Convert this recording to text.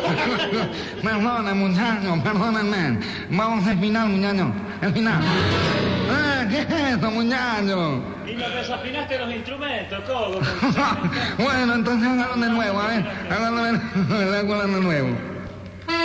Perdona, muchachos, perdónenme. Vamos al final, muchachos. El final. ¿Qué es eso, muchachos? Y me desafinaste los instrumentos, Coco. Bueno, entonces háganlo de nuevo, a ver. Háganlo de nuevo.